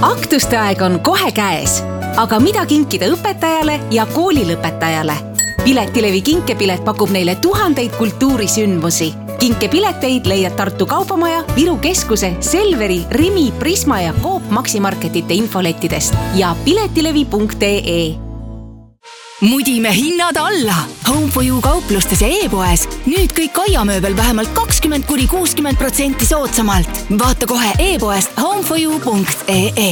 Aktuste aeg on kohe käes, aga mida kinkida õpetajale ja koolilõpetajale? Piletilevi kinkepilet pakub neile tuhandeid kultuurisündmusi. Kinkepileteid leiad Tartu Kaubamaja, Viru Keskuse, Selveri, Rimi, Prisma ja Coop Maximarketite infolettidest ja piletilevi.ee. Mudime hinnad alla! Home for You kauplustes ja e-poes. Nüüd kõik aiamööbel vähemalt 20–60% soodsamalt. Vaata kohe e-poest homeforyou.ee.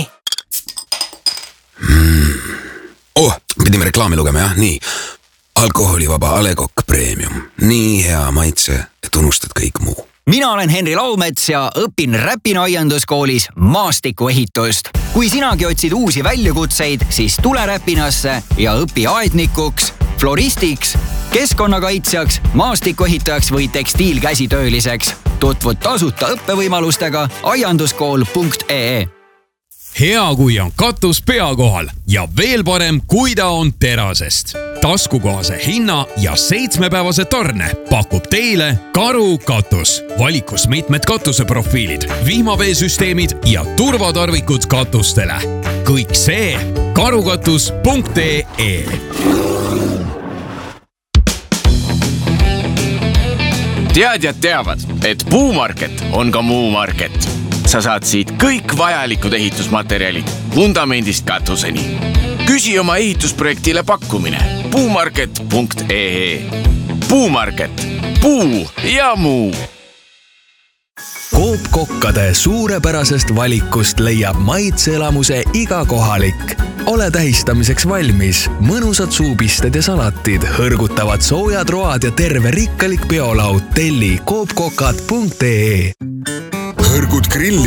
Pidime reklaami lugema, jah? Nii. Alkoholivaba A Le Coq Premium. Nii hea maitse, et unustad kõik muu. Mina olen Henri Laumets ja õpin Räpina aianduskoolis maastikuehitust. Kui sinagi otsid uusi väljakutseid, siis tule Räpinasse ja õpi aednikuks, floristiks, keskkonnakaitsjaks, maastikuehitajaks või tekstiilkäsitööliseks. Tutvud tasuta õppevõimalustega aianduskool.ee. Hea, kui on katus pea kohal ja veel parem, kui ta on terasest. Taskukohase hinna ja 7-päevase tarne pakub teile Karu katus. Valikus mitmed katuseprofiilid, vihmaveesüsteemid ja turvatarvikud katustele. Kõik see karukatus.ee. Teadjad teavad, et Puumarket on ka Muumarket. Sa saad siit kõik vajalikud ehitusmaterjalid vundamendist katuseni. Küsi oma ehitusprojektile pakkumine puumarket.ee. Puumarket. Puu ja muu. Coop kokkade suurepärasest valikust leiab maitseelamuse iga kohalik. Ole tähistamiseks valmis. Mõnusad suupisted ja salatid, hõrgutavad soojad road ja terve rikkalik peolaud. Telli coopkokad.ee. Hõrgud grilli